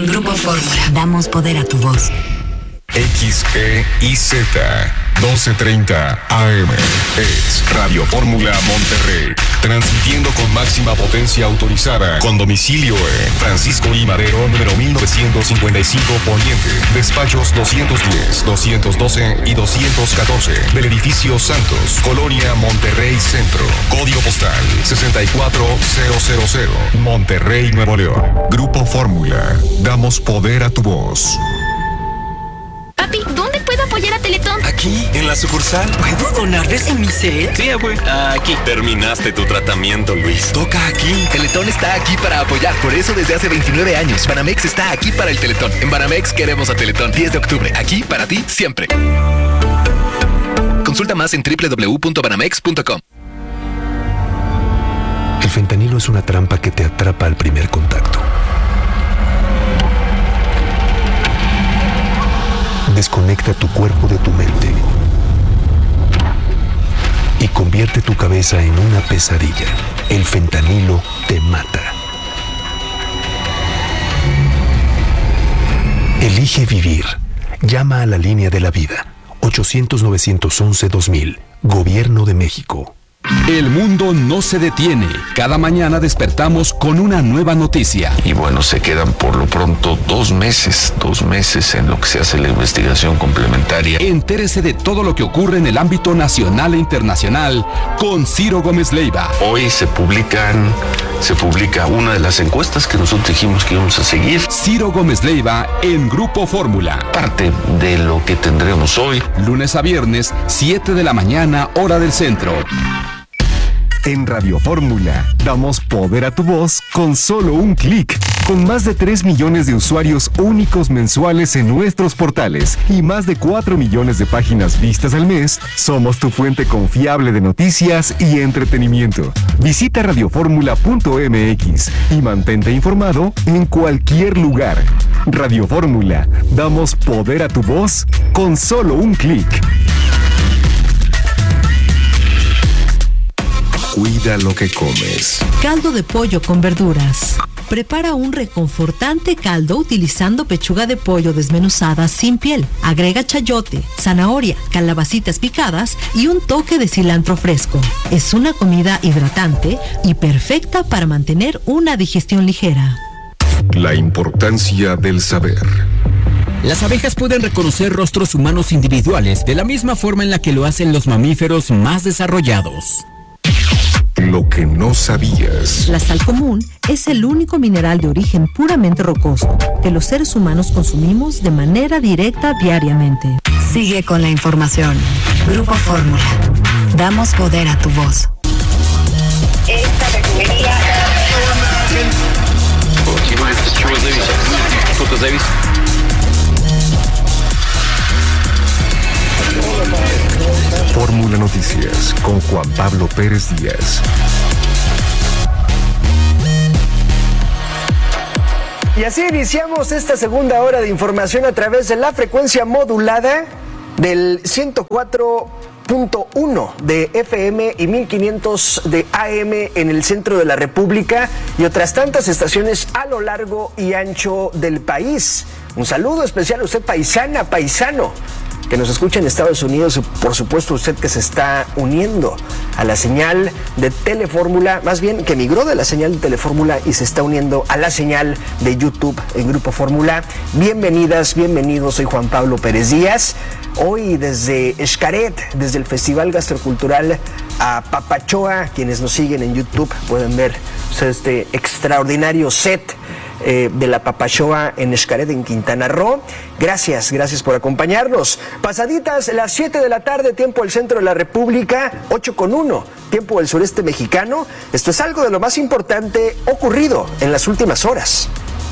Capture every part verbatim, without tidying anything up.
En Grupo Fórmula damos poder a tu voz. X E I Z doce treinta A M es Radio Fórmula Monterrey, transmitiendo con máxima potencia autorizada, con domicilio en Francisco I. Madero, número mil novecientos cincuenta y cinco Poniente, despachos doscientos diez, doscientos doce y doscientos catorce, del edificio Santos, Colonia Monterrey Centro, código postal sesenta y cuatro mil, Monterrey, Nuevo León. Grupo Fórmula, damos poder a tu voz. Papi, ¿dónde puedo apoyar a Teletón? Aquí, en la sucursal. ¿Puedo donar desde mi set? Sí, güey. Aquí. Terminaste tu tratamiento, Luis. Toca aquí. Teletón está aquí para apoyar. Por eso desde hace veintinueve años, Banamex está aquí para el Teletón. En Banamex queremos a Teletón. diez de octubre. Aquí para ti, siempre. Consulta más en doble u doble u doble u punto banamex punto com. El fentanilo es una trampa que te atrapa al primer contacto. Desconecta tu cuerpo de tu mente y convierte tu cabeza en una pesadilla. El fentanilo te mata. Elige vivir. Llama a la línea de la vida. ochocientos, novecientos once, dos mil. Gobierno de México. El mundo no se detiene. Cada mañana despertamos con una nueva noticia. Y bueno, se quedan por lo pronto dos meses, dos meses en lo que se hace la investigación complementaria. Entérese de todo lo que ocurre en el ámbito nacional e internacional con Ciro Gómez Leiva. Hoy se publican, se publica una de las encuestas que nosotros dijimos que íbamos a seguir. Ciro Gómez Leiva en Grupo Fórmula. Parte de lo que tendremos hoy. Lunes a viernes, siete de la mañana, hora del centro. En Radio Fórmula, damos poder a tu voz con solo un clic. Con más de tres millones de usuarios únicos mensuales en nuestros portales y más de cuatro millones de páginas vistas al mes, somos tu fuente confiable de noticias y entretenimiento. Visita radioformula punto m x y mantente informado en cualquier lugar. Radio Fórmula, damos poder a tu voz con solo un clic. Cuida lo que comes. Caldo de pollo con verduras. Prepara un reconfortante caldo utilizando pechuga de pollo desmenuzada sin piel. Agrega chayote, zanahoria, calabacitas picadas y un toque de cilantro fresco. Es una comida hidratante y perfecta para mantener una digestión ligera. La importancia del saber. Las abejas pueden reconocer rostros humanos individuales de la misma forma en la que lo hacen los mamíferos más desarrollados. Lo que no sabías. La sal común es el único mineral de origen puramente rocoso que los seres humanos consumimos de manera directa diariamente. Sigue con la información. Grupo Fórmula. Damos poder a tu voz. Esta refinería... Fórmula Noticias con Juan Pablo Pérez Díaz. Y así iniciamos esta segunda hora de información a través de la frecuencia modulada del ciento cuatro punto uno de F M y mil quinientos de A M en el centro de la República y otras tantas estaciones a lo largo y ancho del país. Un saludo especial a usted, paisana, paisano, que nos escucha en Estados Unidos, y por supuesto usted que se está uniendo a la señal de Telefórmula, más bien que migró de la señal de Telefórmula y se está uniendo a la señal de YouTube en Grupo Fórmula. Bienvenidas, bienvenidos, soy Juan Pablo Pérez Díaz. Hoy desde Xcaret, desde el Festival Gastrocultural a Papachoa, quienes nos siguen en YouTube pueden ver este extraordinario set Eh, de la Papachoa en Xcaret, en Quintana Roo. Gracias, gracias por acompañarnos. Pasaditas las siete de la tarde, tiempo del centro de la República, ocho con uno, tiempo del sureste mexicano. Esto es algo de lo más importante ocurrido en las últimas horas.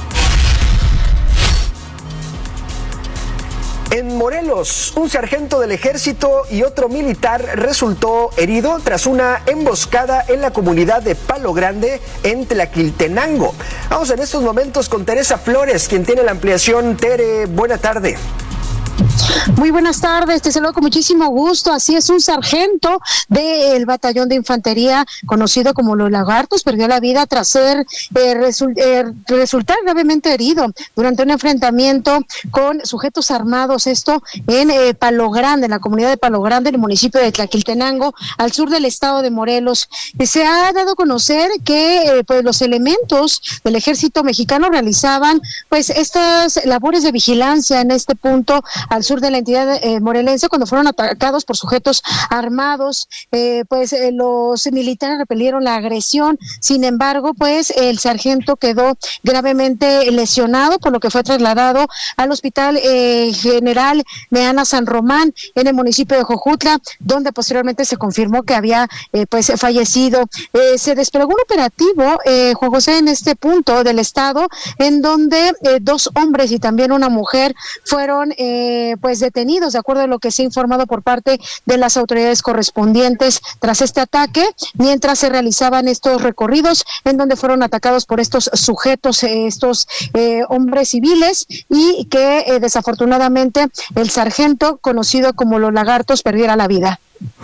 En Morelos, un sargento del ejército y otro militar resultó herido tras una emboscada en la comunidad de Palo Grande, en Tlaquiltenango. Vamos en estos momentos con Teresa Flores, quien tiene la ampliación. Tere, buena tarde. Muy buenas tardes, te saludo con muchísimo gusto. Así es, un sargento del batallón de infantería conocido como Los Lagartos perdió la vida tras ser eh, resul eh, resultar gravemente herido durante un enfrentamiento con sujetos armados, esto en eh, Palo Grande, en la comunidad de Palo Grande, en el municipio de Tlaquiltenango, al sur del estado de Morelos. Eh, se ha dado a conocer que eh, pues los elementos del ejército mexicano realizaban pues estas labores de vigilancia en este punto al sur de la entidad eh, morelense cuando fueron atacados por sujetos armados. Eh, pues eh, los militares repelieron la agresión, sin embargo pues el sargento quedó gravemente lesionado, por lo que fue trasladado al hospital eh, general Meana San Román en el municipio de Jojutla, donde posteriormente se confirmó que había eh, pues fallecido. Eh, se desplegó un operativo, eh, Juan José, en este punto del estado, en donde eh, dos hombres y también una mujer fueron eh, pues detenidos, de acuerdo a lo que se ha informado por parte de las autoridades correspondientes tras este ataque, mientras se realizaban estos recorridos en donde fueron atacados por estos sujetos, eh, estos eh, hombres civiles, y que eh, desafortunadamente el sargento, conocido como Los Lagartos, perdiera la vida.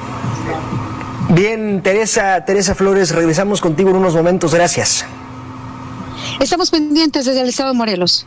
Bien, Teresa, Teresa Flores, regresamos contigo en unos momentos, gracias. Estamos pendientes desde el estado de Morelos.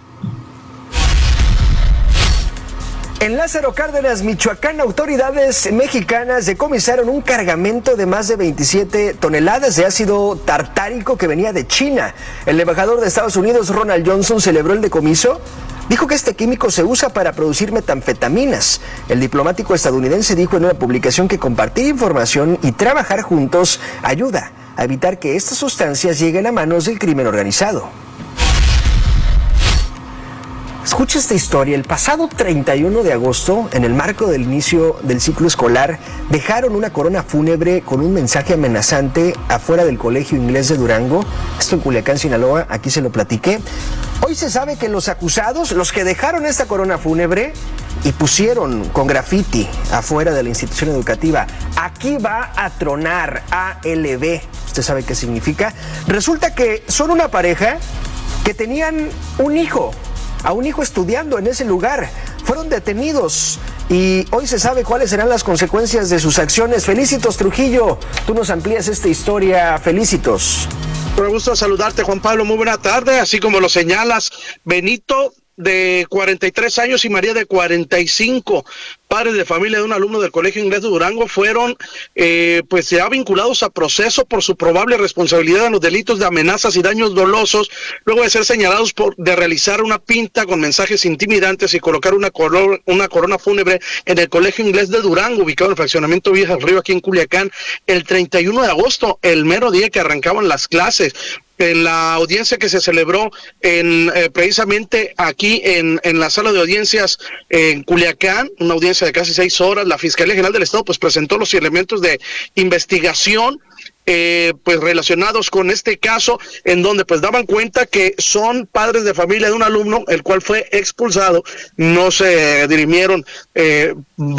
En Lázaro Cárdenas, Michoacán, autoridades mexicanas decomisaron un cargamento de más de veintisiete toneladas de ácido tartárico que venía de China. El embajador de Estados Unidos, Ronald Johnson, celebró el decomiso. Dijo que este químico se usa para producir metanfetaminas. El diplomático estadounidense dijo en una publicación que compartir información y trabajar juntos ayuda a evitar que estas sustancias lleguen a manos del crimen organizado. Escucha esta historia. El pasado treinta y uno de agosto, en el marco del inicio del ciclo escolar, dejaron una corona fúnebre con un mensaje amenazante afuera del Colegio Inglés de Durango. Esto en Culiacán, Sinaloa, aquí se lo platiqué. Hoy se sabe que los acusados, los que dejaron esta corona fúnebre y pusieron con grafiti afuera de la institución educativa, aquí va a tronar, A L B. ¿Usted sabe qué significa? Resulta que son una pareja que tenían un hijo. A un hijo estudiando en ese lugar. Fueron detenidos y hoy se sabe cuáles serán las consecuencias de sus acciones. Felicitos, Trujillo, tú nos amplías esta historia. Felicitos. Me gusto saludarte, Juan Pablo, muy buena tarde. Así como lo señalas, Benito, de cuarenta y tres años, y María, de cuarenta y cinco, padres de familia de un alumno del Colegio Inglés de Durango, fueron eh, pues ya vinculados a proceso por su probable responsabilidad en los delitos de amenazas y daños dolosos, luego de ser señalados por de realizar una pinta con mensajes intimidantes y colocar una, coro una corona fúnebre en el Colegio Inglés de Durango, ubicado en el fraccionamiento Villa del Río, aquí en Culiacán, el treinta y uno de agosto, el mero día que arrancaban las clases. En la audiencia que se celebró en eh, precisamente aquí en, en la sala de audiencias en Culiacán, una audiencia de casi seis horas, la Fiscalía General del Estado pues presentó los elementos de investigación eh, pues relacionados con este caso, en donde pues daban cuenta que son padres de familia de un alumno, el cual fue expulsado. No se dirimieron eh,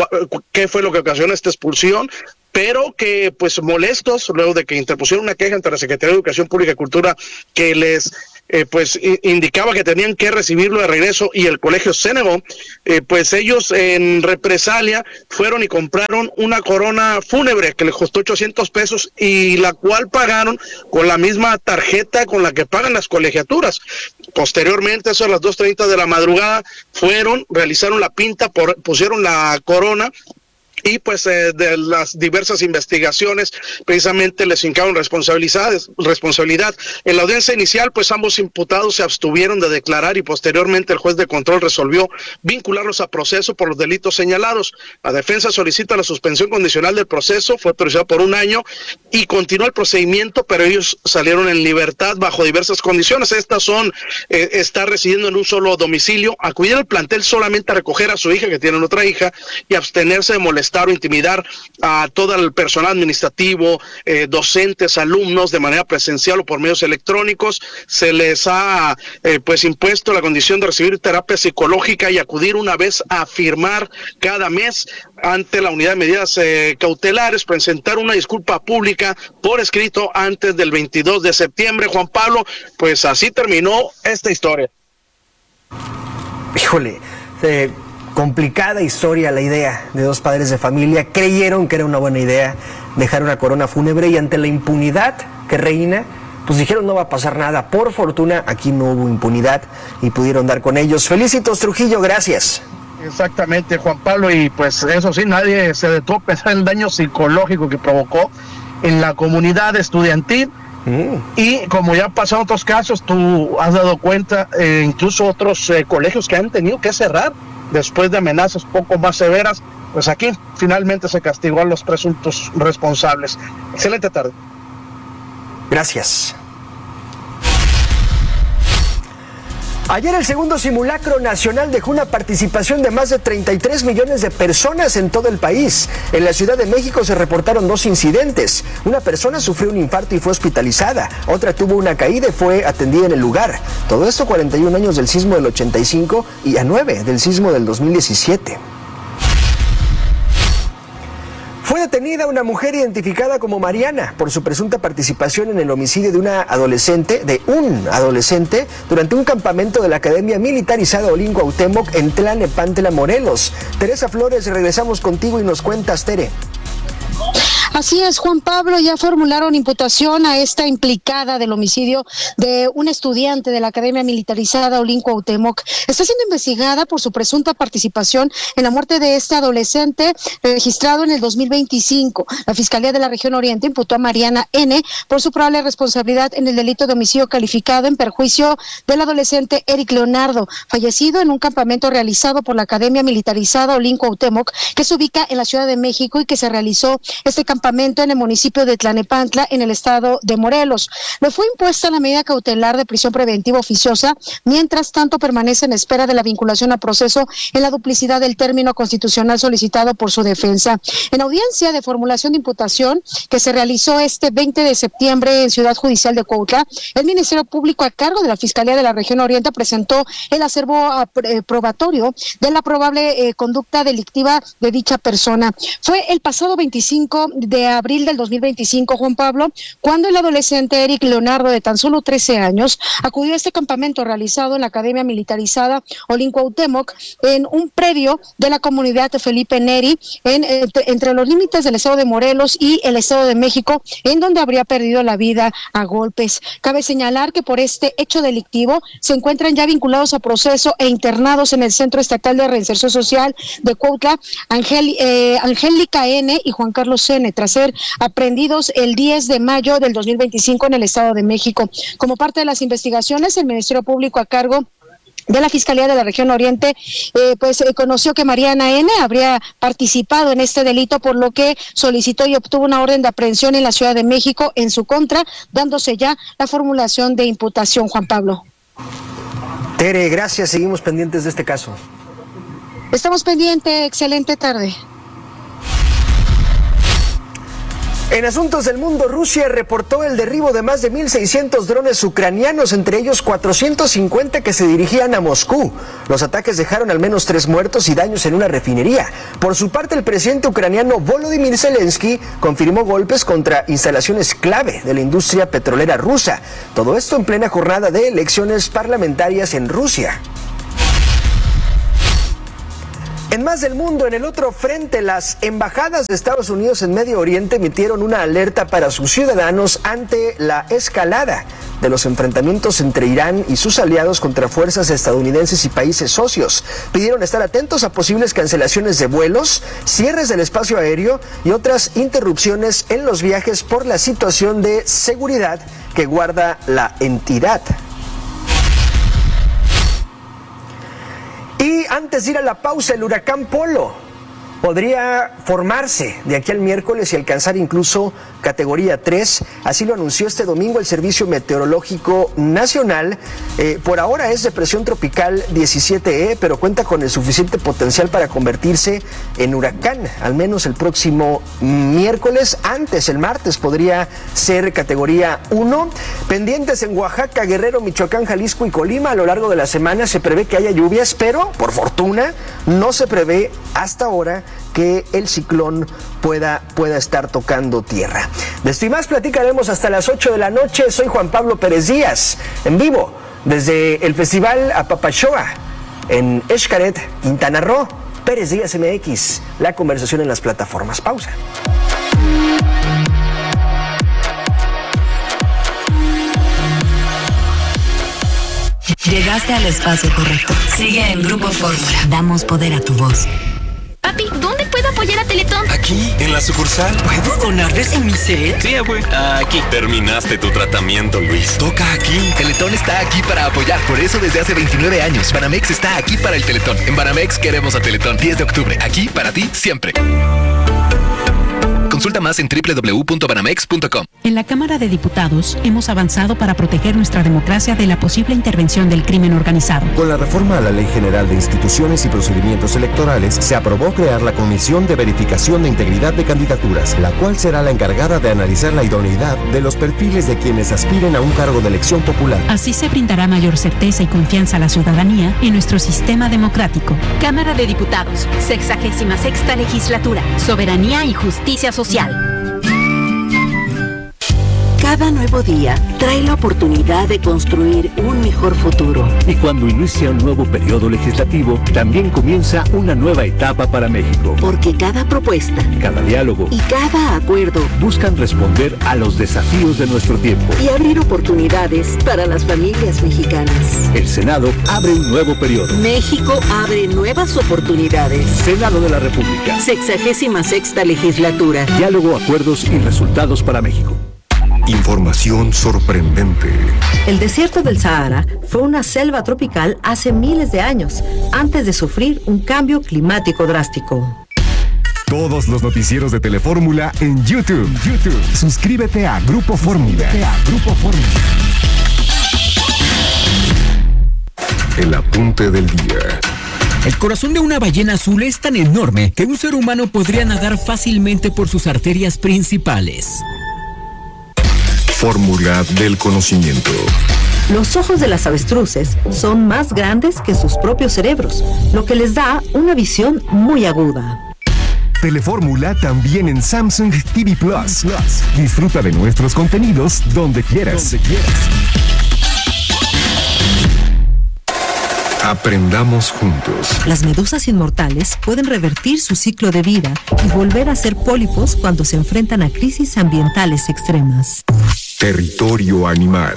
qué fue lo que ocasionó esta expulsión, pero que pues molestos luego de que interpusieron una queja ante la Secretaría de Educación Pública y Cultura que les eh, pues indicaba que tenían que recibirlo de regreso, y el colegio se negó, eh, pues ellos en represalia fueron y compraron una corona fúnebre que les costó ochocientos pesos y la cual pagaron con la misma tarjeta con la que pagan las colegiaturas. Posteriormente, eso a las dos treinta de la madrugada, fueron, realizaron la pinta, por, pusieron la corona, y pues eh, de las diversas investigaciones precisamente les hincaron responsabilidades, responsabilidad. En la audiencia inicial pues ambos imputados se abstuvieron de declarar y posteriormente el juez de control resolvió vincularlos a proceso por los delitos señalados. La defensa solicita la suspensión condicional del proceso, fue autorizado por un año y continuó el procedimiento, pero ellos salieron en libertad bajo diversas condiciones. Estas son eh, estar residiendo en un solo domicilio, acudir al plantel solamente a recoger a su hija, que tienen otra hija, y abstenerse de molestar o intimidar a todo el personal administrativo, eh, docentes, alumnos, de manera presencial o por medios electrónicos. Se les ha eh, pues impuesto la condición de recibir terapia psicológica y acudir una vez a firmar cada mes ante la unidad de medidas eh, cautelares, presentar una disculpa pública por escrito antes del veintidós de septiembre. Juan Pablo, pues así terminó esta historia. Híjole, eh... complicada historia la idea de dos padres de familia. Creyeron que era una buena idea dejar una corona fúnebre y ante la impunidad que reina, pues dijeron no va a pasar nada. Por fortuna aquí no hubo impunidad y pudieron dar con ellos. Felicitos, Trujillo, gracias. Exactamente, Juan Pablo, y pues eso sí, nadie se detuvo a pensar en el daño psicológico que provocó en la comunidad estudiantil. Mm. Y como ya pasó en otros casos, tú has dado cuenta, eh, incluso otros eh, colegios que han tenido que cerrar después de amenazas poco más severas, pues aquí finalmente se castigó a los presuntos responsables. Excelente tarde. Gracias. Ayer el segundo simulacro nacional dejó una participación de más de treinta y tres millones de personas en todo el país. En la Ciudad de México se reportaron dos incidentes. Una persona sufrió un infarto y fue hospitalizada. Otra tuvo una caída y fue atendida en el lugar. Todo esto cuarenta y un años del sismo del ochenta y cinco y a nueve del sismo del dos mil diecisiete. Fue detenida una mujer identificada como Mariana por su presunta participación en el homicidio de una adolescente, de un adolescente, durante un campamento de la Academia Militarizada Olin Cuauhtémoc en Tlalnepantla, Morelos. Teresa Flores, regresamos contigo y nos cuentas, Tere. Así es, Juan Pablo, ya formularon imputación a esta implicada del homicidio de un estudiante de la Academia Militarizada Olin Cuauhtémoc. Está siendo investigada por su presunta participación en la muerte de este adolescente registrado en el dos mil veinticinco. La Fiscalía de la Región Oriente imputó a Mariana N. por su probable responsabilidad en el delito de homicidio calificado en perjuicio del adolescente Eric Leonardo, fallecido en un campamento realizado por la Academia Militarizada Olin Cuauhtémoc, que se ubica en la Ciudad de México y que se realizó este campamento en el municipio de Tlalnepantla, en el estado de Morelos. Le fue impuesta la medida cautelar de prisión preventiva oficiosa, mientras tanto permanece en espera de la vinculación a proceso en la duplicidad del término constitucional solicitado por su defensa. En audiencia de formulación de imputación que se realizó este veinte de septiembre en Ciudad Judicial de Cuautla, el Ministerio Público a cargo de la Fiscalía de la Región Oriente presentó el acervo probatorio de la probable eh, conducta delictiva de dicha persona. Fue el pasado veinticinco de abril del dos mil veinticinco, Juan Pablo, cuando el adolescente Eric Leonardo, de tan solo trece años, acudió a este campamento realizado en la Academia Militarizada Olin Cuauhtémoc, en un predio de la comunidad de Felipe Neri, en, entre, entre los límites del estado de Morelos y el estado de México, en donde habría perdido la vida a golpes. Cabe señalar que por este hecho delictivo se encuentran ya vinculados a proceso e internados en el Centro Estatal de Reinserción Social de Cuautla, Angel, eh, Angélica N. y Juan Carlos N., tras ser aprendidos el diez de mayo del dos mil veinticinco en el Estado de México. Como parte de las investigaciones, el Ministerio Público a cargo de la Fiscalía de la Región Oriente, eh, pues eh, conoció que Mariana N. habría participado en este delito, por lo que solicitó y obtuvo una orden de aprehensión en la Ciudad de México en su contra, dándose ya la formulación de imputación, Juan Pablo. Tere, gracias, seguimos pendientes de este caso. Estamos pendientes, excelente tarde. En asuntos del mundo, Rusia reportó el derribo de más de mil seiscientos drones ucranianos, entre ellos cuatrocientos cincuenta que se dirigían a Moscú. Los ataques dejaron al menos tres muertos y daños en una refinería. Por su parte, el presidente ucraniano Volodymyr Zelensky confirmó golpes contra instalaciones clave de la industria petrolera rusa. Todo esto en plena jornada de elecciones parlamentarias en Rusia. En más del mundo, en el otro frente, las embajadas de Estados Unidos en Medio Oriente emitieron una alerta para sus ciudadanos ante la escalada de los enfrentamientos entre Irán y sus aliados contra fuerzas estadounidenses y países socios. Pidieron estar atentos a posibles cancelaciones de vuelos, cierres del espacio aéreo y otras interrupciones en los viajes por la situación de seguridad que guarda la entidad. Y antes de ir a la pausa, el huracán Polo podría formarse de aquí al miércoles y alcanzar incluso categoría tres. Así lo anunció este domingo el Servicio Meteorológico Nacional. Eh, por ahora es depresión tropical diecisiete E, pero cuenta con el suficiente potencial para convertirse en huracán, al menos el próximo miércoles. Antes, el martes, podría ser categoría uno. Pendientes en Oaxaca, Guerrero, Michoacán, Jalisco y Colima. A lo largo de la semana se prevé que haya lluvias, pero por fortuna no se prevé hasta ahora que el ciclón pueda, pueda estar tocando tierra. De esto y más platicaremos hasta las ocho de la noche. Soy Juan Pablo Pérez Díaz, en vivo desde el Festival Apapachoa en Xcaret, Quintana Roo. Pérez Díaz M X, la conversación en las plataformas. Pausa. Llegaste al espacio correcto. Sigue en Grupo Fórmula. Damos poder a tu voz. Papi, ¿dónde puedo apoyar a Teletón? Aquí, en la sucursal. ¿Puedo donar de Semicel? Sí, abue. Aquí. Terminaste tu tratamiento, Luis. Toca aquí. Teletón está aquí para apoyar. Por eso desde hace veintinueve años, Banamex está aquí para el Teletón. En Banamex queremos a Teletón. diez de octubre. Aquí para ti siempre. Consulta más en doble u doble u doble u punto banamex punto com. En la Cámara de Diputados hemos avanzado para proteger nuestra democracia de la posible intervención del crimen organizado. Con la reforma a la Ley General de Instituciones y Procedimientos Electorales, se aprobó crear la Comisión de Verificación de Integridad de Candidaturas, la cual será la encargada de analizar la idoneidad de los perfiles de quienes aspiren a un cargo de elección popular. Así se brindará mayor certeza y confianza a la ciudadanía en nuestro sistema democrático. Cámara de Diputados, sexagésima sexta legislatura, soberanía y justicia social. Cada nuevo día trae la oportunidad de construir un mejor futuro. Y cuando inicia un nuevo periodo legislativo, también comienza una nueva etapa para México. Porque cada propuesta, cada diálogo y cada acuerdo buscan responder a los desafíos de nuestro tiempo y abrir oportunidades para las familias mexicanas. El Senado abre un nuevo periodo. México abre nuevas oportunidades. Senado de la República. Sexagésima sexta legislatura. Diálogo, acuerdos y resultados para México. Información sorprendente. El desierto del Sahara fue una selva tropical hace miles de años, antes de sufrir un cambio climático drástico. Todos los noticieros de Telefórmula en YouTube. YouTube. Suscríbete a Grupo Fórmula. A Grupo Fórmula. El apunte del día. El corazón de una ballena azul es tan enorme que un ser humano podría nadar fácilmente por sus arterias principales. Fórmula del conocimiento. Los ojos de las avestruces son más grandes que sus propios cerebros, lo que les da una visión muy aguda. Telefórmula también en Samsung T V Plus. Disfruta de nuestros contenidos donde quieras. Donde quieras. Aprendamos juntos. Las medusas inmortales pueden revertir su ciclo de vida y volver a ser pólipos cuando se enfrentan a crisis ambientales extremas. Territorio animal.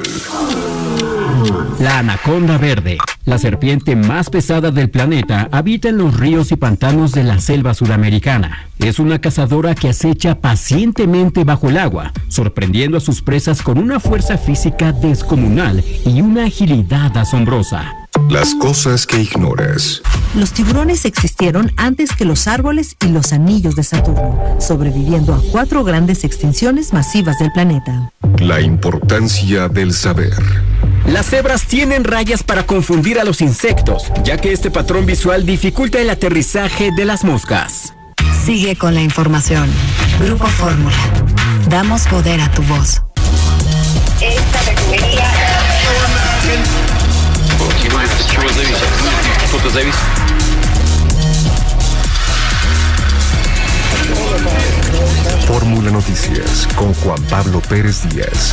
La anaconda verde, la serpiente más pesada del planeta, habita en los ríos y pantanos de la selva sudamericana. Es una cazadora que acecha pacientemente bajo el agua, sorprendiendo a sus presas con una fuerza física descomunal y una agilidad asombrosa. Las cosas que ignoras. Los tiburones existieron antes que los árboles y los anillos de Saturno, sobreviviendo a cuatro grandes extinciones masivas del planeta. La importancia del saber. Las cebras tienen rayas para confundir a los insectos, ya que este patrón visual dificulta el aterrizaje de las moscas. Sigue con la información. Grupo Fórmula. Damos poder a tu voz. Esta refinería... Fórmula Noticias con Juan Pablo Pérez Díaz.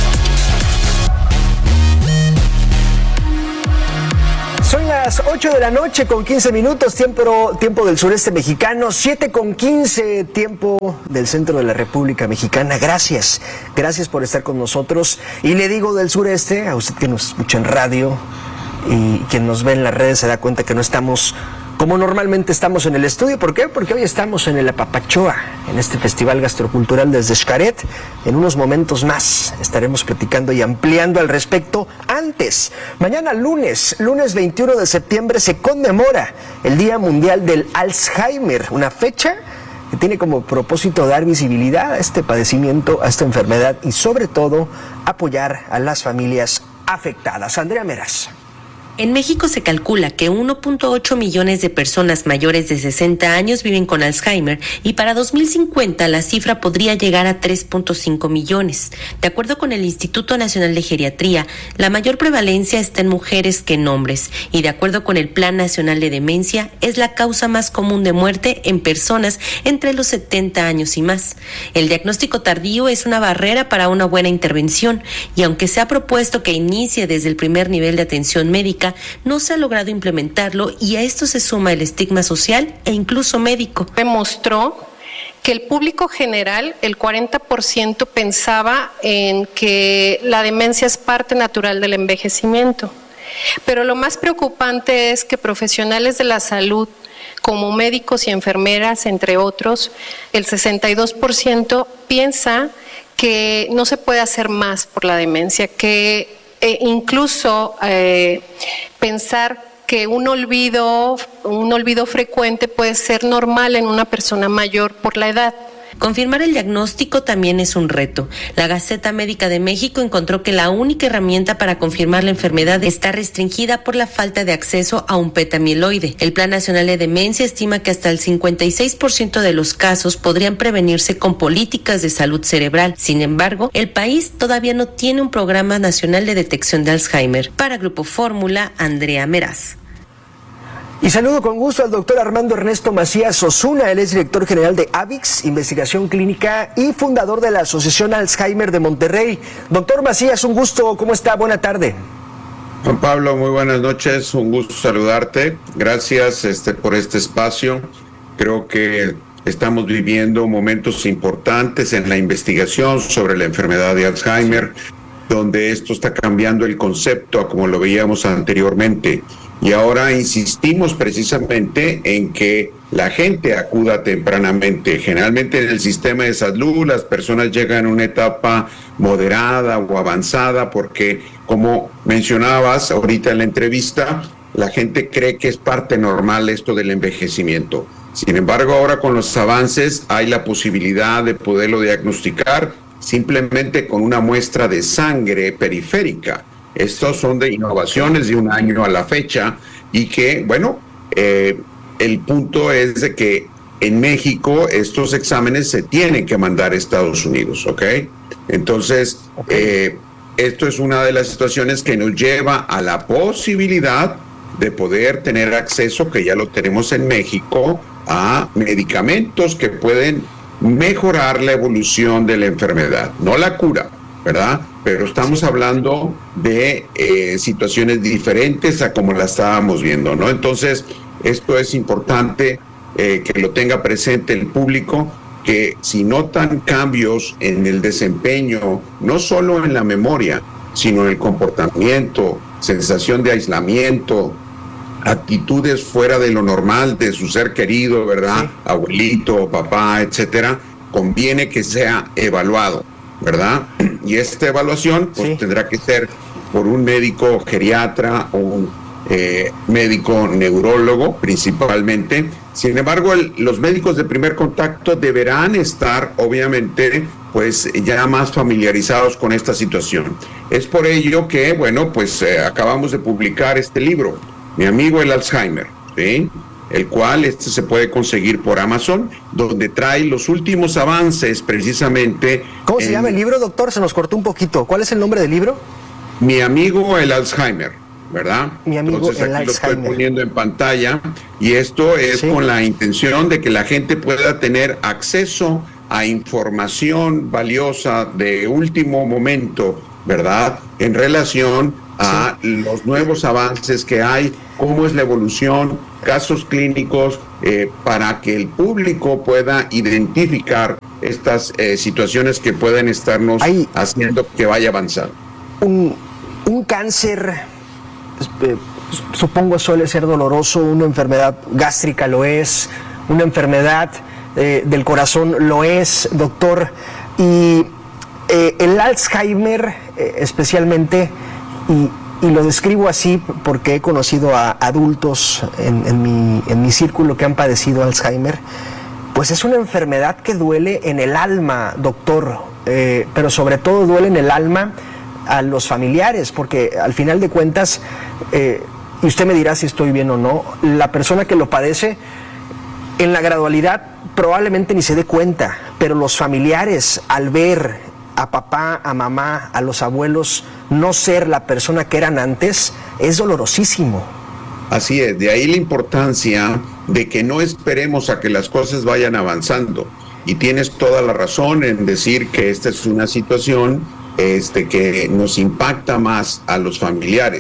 Son las ocho de la noche con quince minutos, tiempo, tiempo del sureste mexicano, siete con quince, tiempo del centro de la República Mexicana. Gracias, gracias por estar con nosotros. Y le digo del sureste, a usted que nos escucha en radio y quien nos ve en las redes se da cuenta que no estamos como normalmente estamos en el estudio. ¿Por qué? Porque hoy estamos en el Apapachoa, en este festival gastrocultural desde Xcaret. En unos momentos más estaremos platicando y ampliando al respecto. Antes, mañana lunes, lunes veintiuno de septiembre, se conmemora el Día Mundial del Alzheimer, una fecha que tiene como propósito dar visibilidad a este padecimiento, a esta enfermedad y sobre todo apoyar a las familias afectadas. Andrea Meras. En México se calcula que uno punto ocho millones de personas mayores de sesenta años viven con Alzheimer y para dos mil cincuenta la cifra podría llegar a tres punto cinco millones. De acuerdo con el Instituto Nacional de Geriatría, la mayor prevalencia está en mujeres que en hombres y de acuerdo con el Plan Nacional de Demencia es la causa más común de muerte en personas entre los setenta años y más. El diagnóstico tardío es una barrera para una buena intervención y aunque se ha propuesto que inicie desde el primer nivel de atención médica, pública no se ha logrado implementarlo y a esto se suma el estigma social e incluso médico. Demostró que el público general, el cuarenta por ciento pensaba en que la demencia es parte natural del envejecimiento. Pero lo más preocupante es que profesionales de la salud, como médicos y enfermeras, entre otros, el sesenta y dos por ciento piensa que no se puede hacer más por la demencia, que eh, incluso eh, pensar que un olvido, un olvido frecuente puede ser normal en una persona mayor por la edad. Confirmar el diagnóstico también es un reto. La Gaceta Médica de México encontró que la única herramienta para confirmar la enfermedad está restringida por la falta de acceso a un beta-amiloide. El Plan Nacional de Demencia estima que hasta el cincuenta y seis por ciento de los casos podrían prevenirse con políticas de salud cerebral. Sin embargo, el país todavía no tiene un programa nacional de detección de Alzheimer. Para Grupo Fórmula, Andrea Meraz. Y saludo con gusto al doctor Armando Ernesto Macías Osuna. Él es director general de AVIX, Investigación Clínica, y fundador de la Asociación Alzheimer de Monterrey. Doctor Macías, un gusto. ¿Cómo está? Buena tarde. Juan Pablo, muy buenas noches. Un gusto saludarte. Gracias este, por este espacio. Creo que estamos viviendo momentos importantes en la investigación sobre la enfermedad de Alzheimer, donde esto está cambiando el concepto a como lo veíamos anteriormente. Y ahora insistimos precisamente en que la gente acuda tempranamente. Generalmente en el sistema de salud las personas llegan a una etapa moderada o avanzada porque, como mencionabas ahorita en la entrevista, la gente cree que es parte normal esto del envejecimiento. Sin embargo, ahora con los avances hay la posibilidad de poderlo diagnosticar simplemente con una muestra de sangre periférica. Estos son de innovaciones de un año a la fecha y que, bueno, eh, el punto es de que en México estos exámenes se tienen que mandar a Estados Unidos, ¿ok? Entonces, eh, esto es una de las situaciones que nos lleva a la posibilidad de poder tener acceso, que ya lo tenemos en México, a medicamentos que pueden mejorar la evolución de la enfermedad, no la cura, ¿verdad? Pero estamos hablando de eh, situaciones diferentes a como la estábamos viendo, ¿no? Entonces, esto es importante eh, que lo tenga presente el público, que si notan cambios en el desempeño, no solo en la memoria, sino en el comportamiento, sensación de aislamiento, actitudes fuera de lo normal de su ser querido, ¿verdad? Sí. Abuelito, papá, etcétera, conviene que sea evaluado, ¿verdad? Y esta evaluación pues sí. tendrá que ser por un médico geriatra o un eh, médico neurólogo principalmente. Sin embargo, el, los médicos de primer contacto deberán estar obviamente pues ya más familiarizados con esta situación. Es por ello que, bueno, pues eh, acabamos de publicar este libro, Mi amigo el Alzheimer, ¿sí? El cual este se puede conseguir por Amazon, donde trae los últimos avances precisamente. ¿Cómo se en... llama el libro, doctor? Se nos cortó un poquito. ¿Cuál es el nombre del libro? Mi amigo el Alzheimer, ¿verdad? Mi amigo Entonces, el aquí Alzheimer. Lo estoy poniendo en pantalla y esto es ¿sí? con la intención de que la gente pueda tener acceso a información valiosa de último momento, ¿verdad? En relación a sí. los nuevos avances que hay, cómo es la evolución, casos clínicos, eh, para que el público pueda identificar estas eh, situaciones que pueden estarnos hay haciendo que vaya avanzando. Un, un cáncer, eh, supongo suele ser doloroso, una enfermedad gástrica lo es, una enfermedad eh, del corazón lo es, doctor, y eh, el Alzheimer eh, especialmente, y Y lo describo así porque he conocido a adultos en, en, mi, en mi círculo que han padecido Alzheimer, pues es una enfermedad que duele en el alma, doctor, eh, pero sobre todo duele en el alma a los familiares, porque al final de cuentas, eh, y usted me dirá si estoy bien o no, la persona que lo padece en la gradualidad probablemente ni se dé cuenta, pero los familiares al ver a papá, a mamá, a los abuelos no ser la persona que eran antes, es dolorosísimo. Así es, de ahí la importancia de que no esperemos a que las cosas vayan avanzando. Y tienes toda la razón en decir que esta es una situación este, que nos impacta más a los familiares.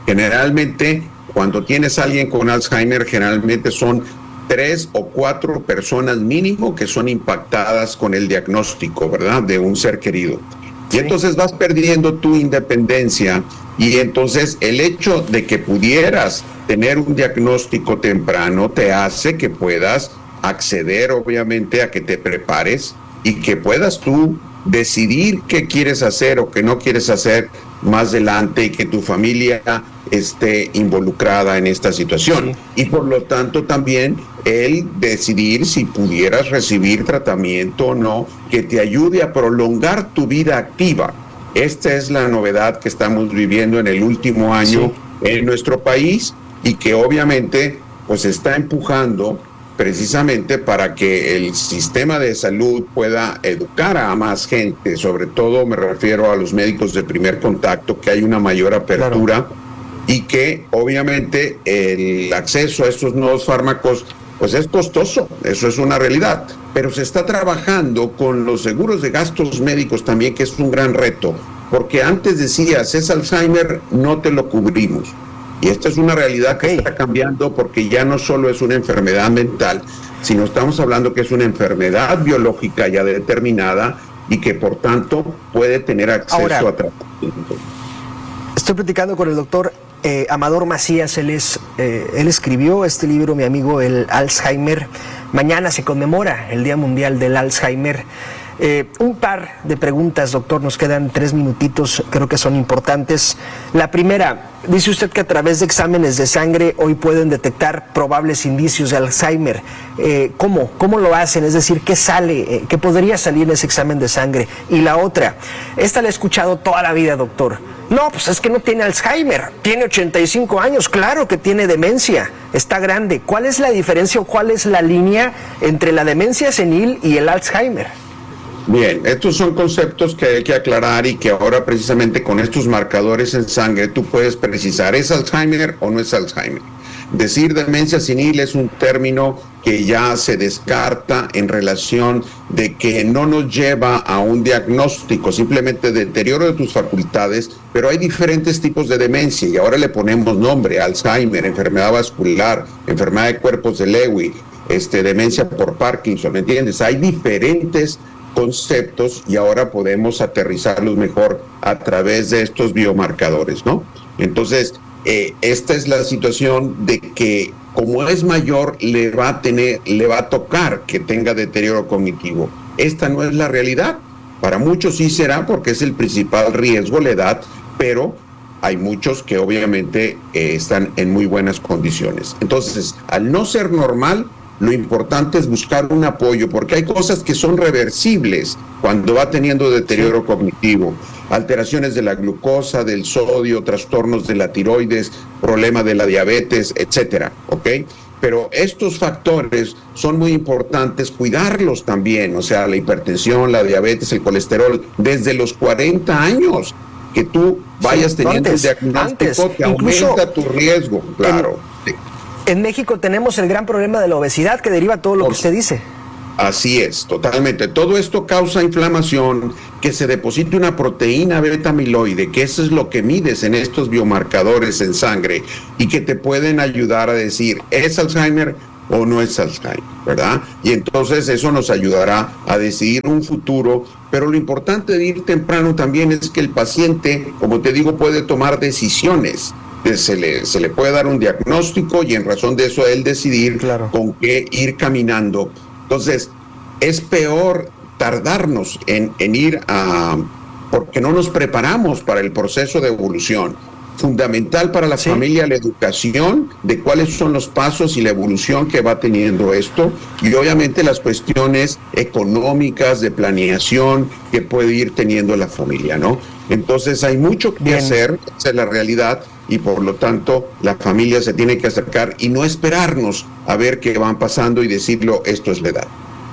Generalmente, cuando tienes a alguien con Alzheimer, generalmente son tres o cuatro personas mínimo que son impactadas con el diagnóstico, ¿verdad?, de un ser querido. Y entonces vas perdiendo tu independencia, y entonces el hecho de que pudieras tener un diagnóstico temprano te hace que puedas acceder, obviamente, a que te prepares y que puedas tú decidir qué quieres hacer o qué no quieres hacer más adelante, y que tu familia esté involucrada en esta situación. Sí. Y por lo tanto también el decidir si pudieras recibir tratamiento o no, que te ayude a prolongar tu vida activa. Esta es la novedad que estamos viviendo en el último año, sí, en nuestro país, y que obviamente pues está empujando precisamente para que el sistema de salud pueda educar a más gente. Sobre todo me refiero a los médicos de primer contacto, que hay una mayor apertura, claro, y que obviamente el acceso a estos nuevos fármacos pues es costoso, eso es una realidad, pero se está trabajando con los seguros de gastos médicos también, que es un gran reto, porque antes decías, es Alzheimer, no te lo cubrimos. Y esta es una realidad que está cambiando, porque ya no solo es una enfermedad mental, sino estamos hablando que es una enfermedad biológica ya determinada, y que por tanto puede tener acceso Ahora, a tratamiento. Estoy platicando con el doctor eh, Amador Macías. Él, es, eh, él escribió este libro, mi amigo, el Alzheimer. Mañana se conmemora el Día Mundial del Alzheimer. Eh, un par de preguntas, doctor, nos quedan tres minutitos, creo que son importantes. La primera, dice usted que a través de exámenes de sangre hoy pueden detectar probables indicios de Alzheimer. Eh, ¿Cómo? ¿Cómo lo hacen? Es decir, ¿qué sale? Eh, ¿Qué podría salir en ese examen de sangre? Y la otra, esta la he escuchado toda la vida, doctor. No, pues es que no tiene Alzheimer, tiene ochenta y cinco años, claro que tiene demencia, está grande. ¿Cuál es la diferencia o cuál es la línea entre la demencia senil y el Alzheimer? Bien, estos son conceptos que hay que aclarar, y que ahora precisamente con estos marcadores en sangre tú puedes precisar, ¿es Alzheimer o no es Alzheimer? Decir demencia senil es un término que ya se descarta en relación de que no nos lleva a un diagnóstico, simplemente deterioro de tus facultades, pero hay diferentes tipos de demencia y ahora le ponemos nombre: Alzheimer, enfermedad vascular, enfermedad de cuerpos de Lewy, este, demencia por Parkinson, ¿me entiendes? Hay diferentes conceptos y ahora podemos aterrizarlos mejor a través de estos biomarcadores, ¿no? Entonces, eh, esta es la situación de que como es mayor, le va a tener, le va a tocar que tenga deterioro cognitivo. Esta no es la realidad. Para muchos sí será, porque es el principal riesgo, la edad, pero hay muchos que obviamente eh, están en muy buenas condiciones. Entonces, al no ser normal, lo importante es buscar un apoyo, porque hay cosas que son reversibles cuando va teniendo deterioro cognitivo, alteraciones de la glucosa, del sodio, trastornos de la tiroides, problema de la diabetes, etcétera, ¿ok? Pero estos factores son muy importantes cuidarlos también, o sea, la hipertensión, la diabetes, el colesterol, desde los cuarenta años, que tú vayas sí, teniendo antes, el diagnóstico, antes, que aumenta tu riesgo, claro. En... En México tenemos el gran problema de la obesidad, que deriva todo lo que usted dice. Así es, totalmente. Todo esto causa inflamación, que se deposite una proteína beta amiloide, que eso es lo que mides en estos biomarcadores en sangre, y que te pueden ayudar a decir, ¿es Alzheimer o no es Alzheimer? ¿Verdad? Y entonces eso nos ayudará a decidir un futuro, pero lo importante de ir temprano también es que el paciente, como te digo, puede tomar decisiones. Se le, se le puede dar un diagnóstico y en razón de eso él decidir claro. con qué ir caminando. Entonces, es peor tardarnos en, en ir a... porque no nos preparamos para el proceso de evolución. Fundamental para la sí. familia la educación de cuáles son los pasos y la evolución que va teniendo esto, y obviamente las cuestiones económicas de planeación que puede ir teniendo la familia, ¿no? Entonces hay mucho que Bien. hacer, esa es la realidad, y por lo tanto la familia se tiene que acercar y no esperarnos a ver qué van pasando y decirlo, esto es la edad.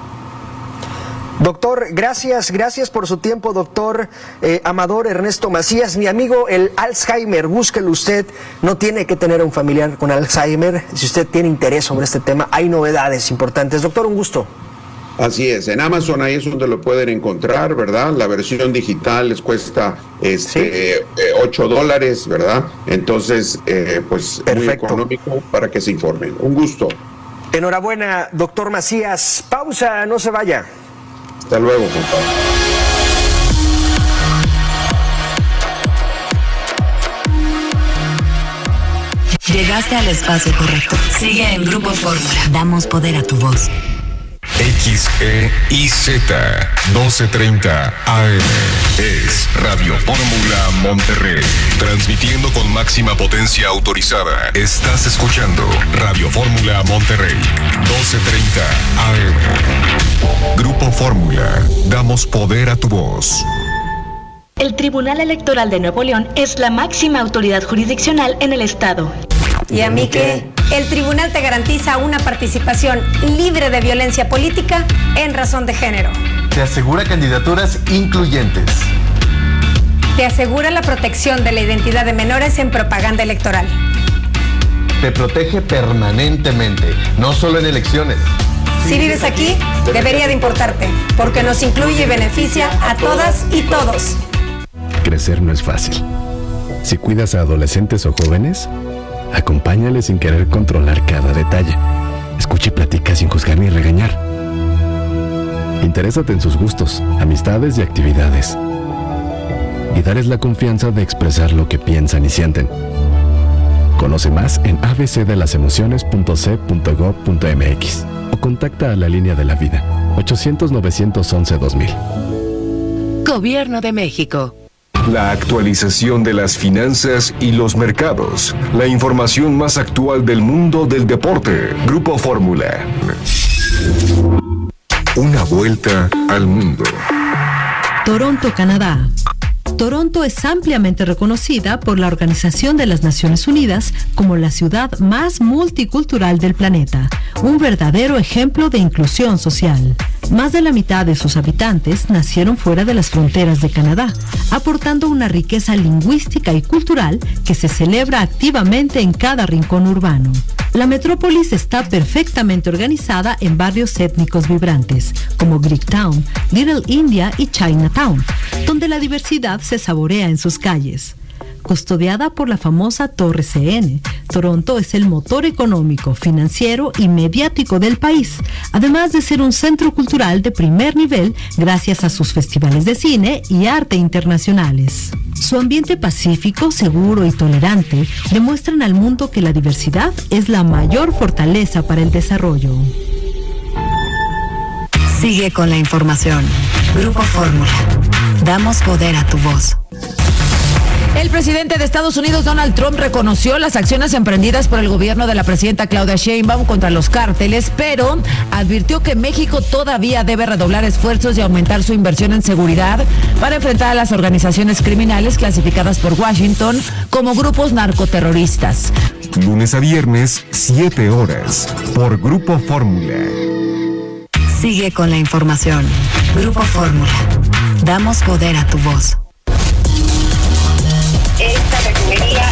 Doctor, gracias, gracias por su tiempo, doctor eh, Amador Ernesto Macías. Mi amigo, el Alzheimer, búsquelo usted, no tiene que tener un familiar con Alzheimer. Si usted tiene interés sobre este tema, hay novedades importantes. Doctor, un gusto. Así es, en Amazon ahí es donde lo pueden encontrar, ¿verdad? La versión digital les cuesta este, ¿Sí? eh, ocho dólares, ¿verdad? Entonces, eh, pues Perfecto. Muy económico para que se informen. Un gusto. Enhorabuena, doctor Macías. Pausa, no se vaya. Hasta luego, compadre. Llegaste al espacio correcto. Sigue en Grupo Fórmula. Damos poder a tu voz. X E I Z doce treinta A M es Radio Fórmula Monterrey, transmitiendo con máxima potencia autorizada. Estás escuchando Radio Fórmula Monterrey, doce treinta A M. Grupo Fórmula, damos poder a tu voz. El Tribunal Electoral de Nuevo León es la máxima autoridad jurisdiccional en el estado. ¿Y a mí qué? El tribunal te garantiza una participación libre de violencia política en razón de género. Te asegura candidaturas incluyentes. Te asegura la protección de la identidad de menores en propaganda electoral. Te protege permanentemente, no solo en elecciones. Si vives aquí, debería de importarte, porque nos incluye y beneficia a todas y todos. Crecer no es fácil. Si cuidas a adolescentes o jóvenes, acompáñales sin querer controlar cada detalle. Escucha y platica sin juzgar ni regañar. Interésate en sus gustos, amistades y actividades. Y darles la confianza de expresar lo que piensan y sienten. Conoce más en a b c de las emociones punto c punto gov punto m x o contacta a la línea de la vida ochocientos, novecientos once, dos mil. Gobierno de México. La actualización de las finanzas y los mercados. La información más actual del mundo del deporte. Grupo Fórmula. Una vuelta al mundo. Toronto, Canadá. Toronto es ampliamente reconocida por la Organización de las Naciones Unidas como la ciudad más multicultural del planeta, un verdadero ejemplo de inclusión social. Más de la mitad de sus habitantes nacieron fuera de las fronteras de Canadá, aportando una riqueza lingüística y cultural que se celebra activamente en cada rincón urbano. La metrópolis está perfectamente organizada en barrios étnicos vibrantes, como Greektown, Little India y Chinatown, donde la diversidad se saborea en sus calles. Custodiada por la famosa Torre C N, Toronto es el motor económico, financiero y mediático del país, además de ser un centro cultural de primer nivel gracias a sus festivales de cine y arte internacionales. Su ambiente pacífico, seguro y tolerante demuestran al mundo que la diversidad es la mayor fortaleza para el desarrollo. Sigue con la información. Grupo Fórmula. Damos poder a tu voz. El presidente de Estados Unidos, Donald Trump, reconoció las acciones emprendidas por el gobierno de la presidenta Claudia Sheinbaum contra los cárteles, pero advirtió que México todavía debe redoblar esfuerzos y aumentar su inversión en seguridad para enfrentar a las organizaciones criminales clasificadas por Washington como grupos narcoterroristas. Lunes a viernes, siete horas, por Grupo Fórmula. Sigue con la información. Grupo Fórmula. Damos poder a tu voz. Esta refinería.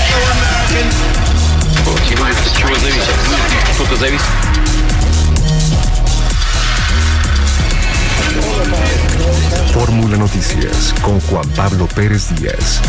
Fórmula Noticias con Juan Pablo Pérez Díaz.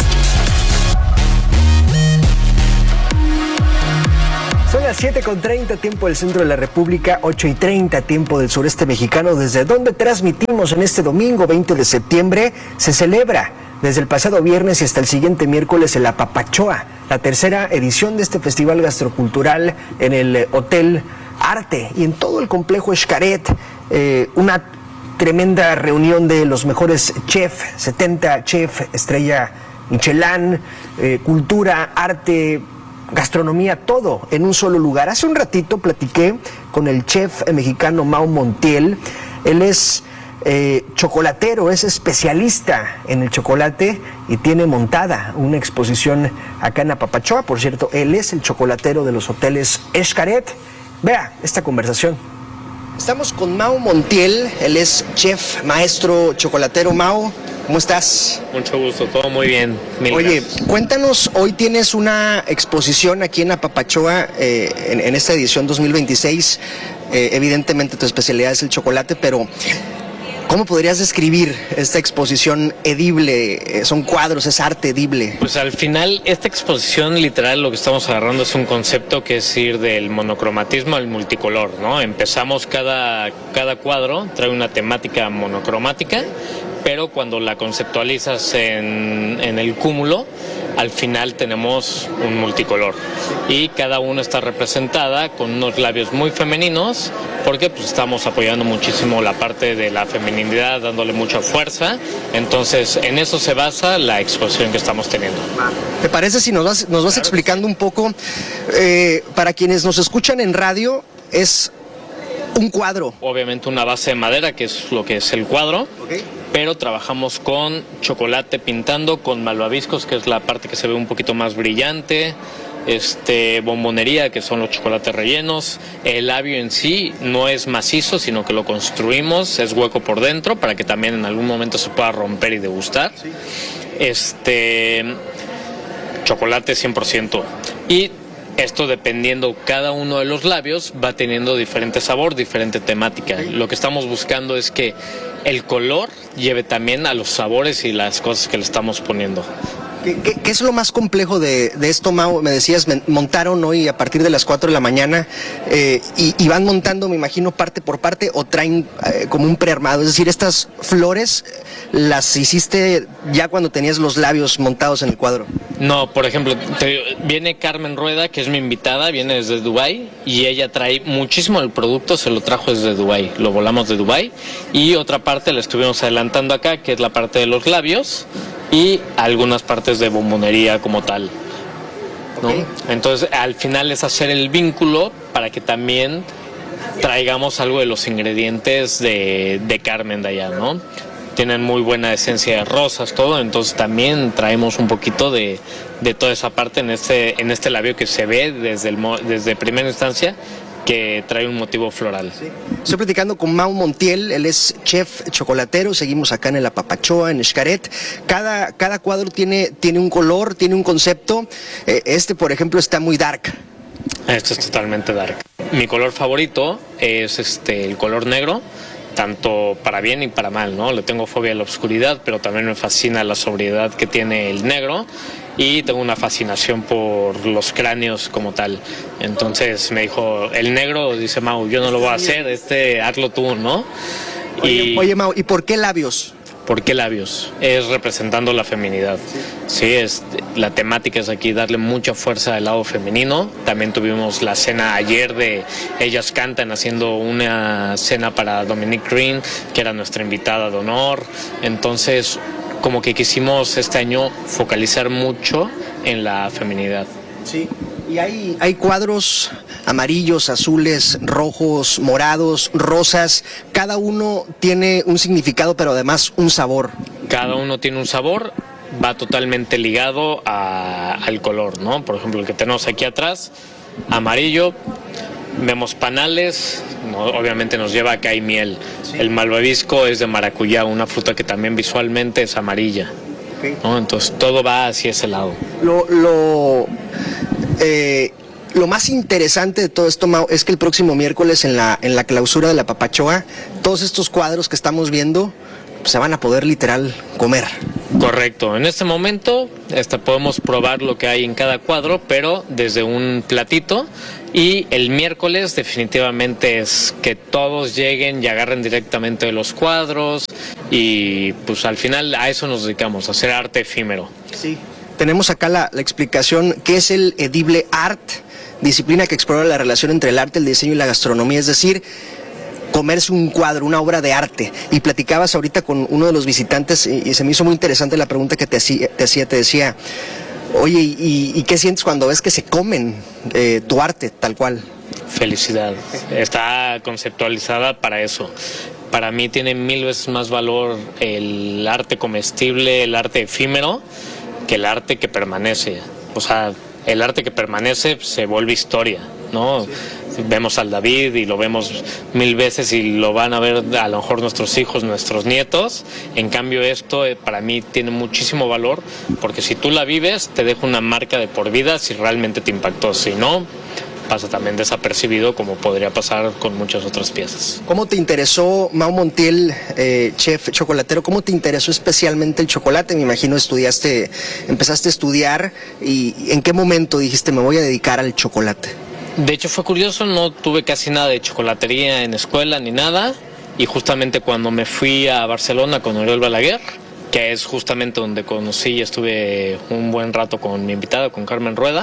Son las siete con treinta, tiempo del centro de la República, ocho y treinta, tiempo del sureste mexicano, desde donde transmitimos en este domingo veinte de septiembre. Se celebra desde el pasado viernes y hasta el siguiente miércoles el Apapachoa, la tercera edición de este festival gastrocultural en el Hotel Arte y en todo el complejo Xcaret, eh, una tremenda reunión de los mejores chefs, setenta chefs, estrella Michelin, eh, cultura, arte, gastronomía, todo en un solo lugar. Hace un ratito platiqué con el chef mexicano Mau Montiel. Él es eh, chocolatero, es especialista en el chocolate y tiene montada una exposición acá en Apapachoa. Por cierto, él es el chocolatero de los hoteles Xcaret. Vea esta conversación. Estamos con Mau Montiel, él es chef, maestro chocolatero. Mau, ¿Cómo estás? Mucho gusto, todo muy bien. Mil Oye, gracias. cuéntanos, hoy tienes una exposición aquí en Apapachoa, eh, en, en esta edición dos mil veintiséis. Eh, evidentemente tu especialidad es el chocolate, pero ¿cómo podrías describir esta exposición edible? Eh, son cuadros, es arte edible. Pues al final, esta exposición literal lo que estamos agarrando es un concepto que es ir del monocromatismo al multicolor, ¿no? Empezamos cada, cada cuadro, trae una temática monocromática, pero cuando la conceptualizas en, en el cúmulo, al final tenemos un multicolor y cada uno está representada con unos labios muy femeninos porque pues estamos apoyando muchísimo la parte de la feminidad, dándole mucha fuerza, entonces en eso se basa la exposición que estamos teniendo. ¿Te parece si nos vas, nos vas explicando un poco, eh, para quienes nos escuchan en radio, es un cuadro? Obviamente una base de madera, que es lo que es el cuadro. Okay. Pero trabajamos con chocolate pintando, con malvaviscos, que es la parte que se ve un poquito más brillante, este, bombonería, que son los chocolates rellenos. El labio en sí no es macizo, sino que lo construimos, es hueco por dentro, para que también en algún momento se pueda romper y degustar. Sí. Este, chocolate cien por ciento. Y esto, dependiendo cada uno de los labios, va teniendo diferente sabor, diferente temática. Lo que estamos buscando es que el color lleve también a los sabores y las cosas que le estamos poniendo. ¿Qué, qué, qué es lo más complejo de, de esto, Mau? Me decías, me, montaron hoy a partir de las cuatro de la mañana eh, y, y van montando, me imagino, parte por parte, o traen eh, como un prearmado. Es decir, estas flores las hiciste ya cuando tenías los labios montados en el cuadro. No, por ejemplo, te, viene Carmen Rueda, que es mi invitada, viene desde Dubái y ella trae muchísimo del producto, se lo trajo desde Dubái, lo volamos de Dubái, y otra parte la estuvimos adelantando acá, que es la parte de los labios y algunas partes de bombonería como tal, ¿no? Okay. Entonces al final es hacer el vínculo para que también traigamos algo de los ingredientes de, de Carmen de allá, ¿no? Tienen muy buena esencia de rosas, todo, entonces también traemos un poquito de, de toda esa parte en este, en este labio que se ve desde, el, desde primera instancia, que trae un motivo floral. Sí. Estoy platicando con Mau Montiel, él es chef chocolatero, seguimos acá en el Apapachoa, en Xcaret. Cada, cada cuadro tiene, tiene un color, tiene un concepto. Eh, este, por ejemplo, está muy dark. Este es totalmente dark. Mi color favorito es este, el color negro, tanto para bien y para mal, ¿no? Le tengo fobia a la oscuridad, pero también me fascina la sobriedad que tiene el negro y tengo una fascinación por los cráneos como tal. Entonces me dijo, el negro, dice Mau, yo no lo voy a hacer, este, hazlo tú, ¿no? Oye, y, oye Mau, ¿y por qué labios? ¿Por qué labios? Es representando la feminidad. Sí, es, la temática es aquí darle mucha fuerza al lado femenino. También tuvimos la cena ayer de Ellas Cantan, haciendo una cena para Dominique Green, que era nuestra invitada de honor. Entonces, como que quisimos este año focalizar mucho en la feminidad. Sí. Y hay, hay cuadros amarillos, azules, rojos, morados, rosas. Cada uno tiene un significado, pero además un sabor. Cada uno tiene un sabor, va totalmente ligado a, al color, ¿no? Por ejemplo, el que tenemos aquí atrás, amarillo, vemos panales, no, obviamente nos lleva a que hay miel. Sí. El malvavisco es de maracuyá, una fruta que también visualmente es amarilla. Okay. ¿No? Entonces todo va hacia ese lado. Lo... lo... Eh, lo más interesante de todo esto, Mau, es que el próximo miércoles en la, en la clausura de la Apapachoa, todos estos cuadros que estamos viendo pues, se van a poder literal comer. Correcto, en este momento este, podemos probar lo que hay en cada cuadro, pero desde un platito, y el miércoles definitivamente es que todos lleguen y agarren directamente de los cuadros, y pues al final a eso nos dedicamos, a hacer arte efímero. Sí. Tenemos acá la, la explicación, ¿qué es el edible art? Disciplina que explora la relación entre el arte, el diseño y la gastronomía, es decir, comerse un cuadro, una obra de arte. Y platicabas ahorita con uno de los visitantes y, y se me hizo muy interesante la pregunta que te hacía, te, hacía, te decía, oye, ¿y, y qué sientes cuando ves que se comen eh, tu arte tal cual? Felicidad, está conceptualizada para eso. Para mí tiene mil veces más valor el arte comestible, el arte efímero, que el arte que permanece. O sea, el arte que permanece se vuelve historia. ¿no? Sí. Vemos al David y lo vemos mil veces y lo van a ver a lo mejor nuestros hijos, nuestros nietos. En cambio esto eh, para mí tiene muchísimo valor, porque si tú la vives te deja una marca de por vida si realmente te impactó. Si no, pasa también desapercibido, como podría pasar con muchas otras piezas. ¿Cómo te interesó, Mau Montiel, eh, chef chocolatero, cómo te interesó especialmente el chocolate? Me imagino estudiaste, empezaste a estudiar, y ¿en qué momento dijiste me voy a dedicar al chocolate? De hecho fue curioso, no tuve casi nada de chocolatería en escuela ni nada, y justamente cuando me fui a Barcelona con Oriol Balaguer, que es justamente donde conocí y estuve un buen rato con mi invitada, con Carmen Rueda,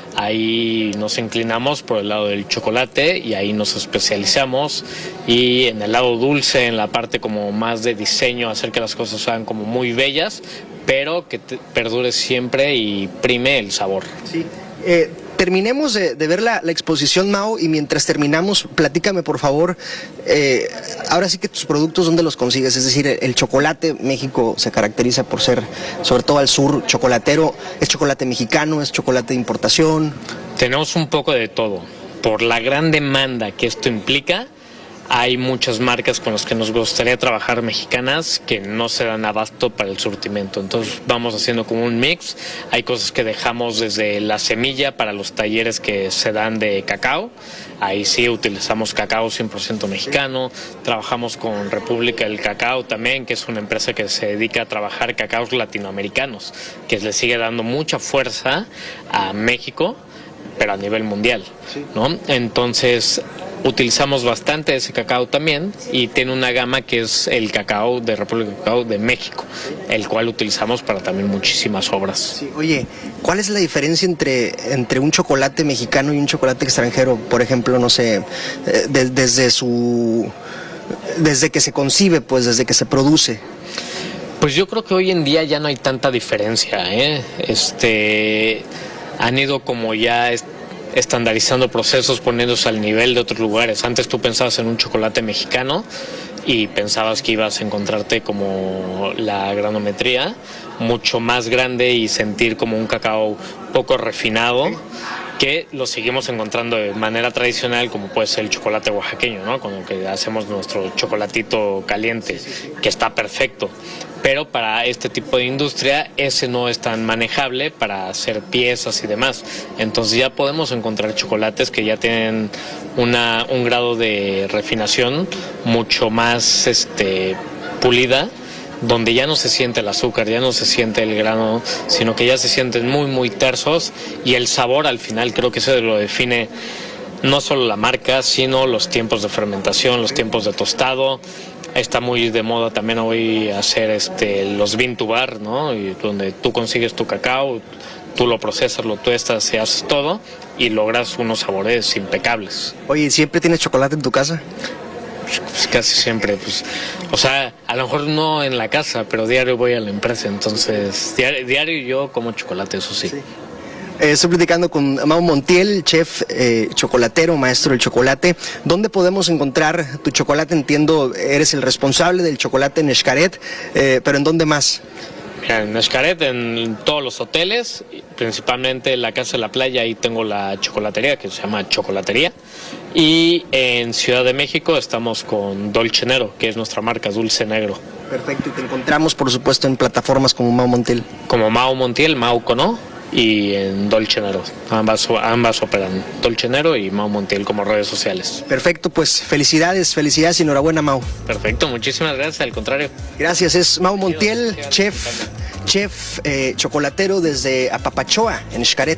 ahí nos inclinamos por el lado del chocolate y ahí nos especializamos, y en el lado dulce, en la parte como más de diseño, hacer que las cosas sean como muy bellas, pero que te perdure siempre y prime el sabor. Sí. Eh, terminemos de, de ver la, la exposición, Mau, y mientras terminamos, platícame por favor, eh, ahora sí que tus productos, ¿dónde los consigues? Es decir, el, el chocolate, México se caracteriza por ser, sobre todo al sur, chocolatero. ¿Es chocolate mexicano? ¿Es chocolate de importación? Tenemos un poco de todo. Por la gran demanda que esto implica, hay muchas marcas con las que nos gustaría trabajar mexicanas que no se dan abasto para el surtimiento. Entonces vamos haciendo como un mix. Hay cosas que dejamos desde la semilla para los talleres que se dan de cacao. Ahí sí utilizamos cacao cien por ciento mexicano. Trabajamos con República del Cacao también, que es una empresa que se dedica a trabajar cacaos latinoamericanos, que le sigue dando mucha fuerza a México, pero a nivel mundial, ¿no? Entonces utilizamos bastante ese cacao también, y tiene una gama que es el cacao de República del Cacao de México, el cual utilizamos para también muchísimas obras. Sí, oye, ¿cuál es la diferencia entre, entre un chocolate mexicano y un chocolate extranjero? Por ejemplo, no sé, de, desde su, desde que se concibe, pues desde que se produce. Pues yo creo que hoy en día ya no hay tanta diferencia, ¿eh? Este, han ido como ya estandarizando procesos, poniéndose al nivel de otros lugares. Antes tú pensabas en un chocolate mexicano y pensabas que ibas a encontrarte como la granometría mucho más grande y sentir como un cacao poco refinado, que lo seguimos encontrando de manera tradicional, como puede ser el chocolate oaxaqueño, ¿no? Con el que hacemos nuestro chocolatito caliente, que está perfecto. Pero para este tipo de industria ese no es tan manejable para hacer piezas y demás. Entonces ya podemos encontrar chocolates que ya tienen una, un grado de refinación mucho más este, pulida, donde ya no se siente el azúcar, ya no se siente el grano, sino que ya se sienten muy muy tersos, y el sabor al final creo que eso lo define no solo la marca, sino los tiempos de fermentación, los tiempos de tostado. Está muy de moda también hoy hacer este los bean to bar, ¿no? Y donde tú consigues tu cacao, tú lo procesas, lo tuestas y haces todo y logras unos sabores impecables. Oye, ¿siempre tienes chocolate en tu casa? Pues casi siempre, pues, o sea, a lo mejor no en la casa, pero diario voy a la empresa, entonces diario, diario yo como chocolate, eso sí. sí. Eh, estoy platicando con Mau Montiel, chef eh, chocolatero, maestro del chocolate. ¿Dónde podemos encontrar tu chocolate? Entiendo, eres el responsable del chocolate en Xcaret, eh, pero ¿en dónde más? En Xcaret, en todos los hoteles, principalmente la Casa de la Playa, ahí tengo la chocolatería que se llama Chocolatería. Y en Ciudad de México estamos con Dolce Nero, que es nuestra marca Dulce Negro. Perfecto, y te encontramos por supuesto en plataformas como Mau Montiel. Como Mau Montiel, Mau con O, y en Dolce Nero, ambas, ambas operan, Dolce Nero y Mau Montiel como redes sociales. Perfecto, pues felicidades, felicidades y enhorabuena, Mau. Perfecto, muchísimas gracias, al contrario. Gracias, es Mau Montiel, chef, chef eh, chocolatero desde Apapachoa, en Xcaret.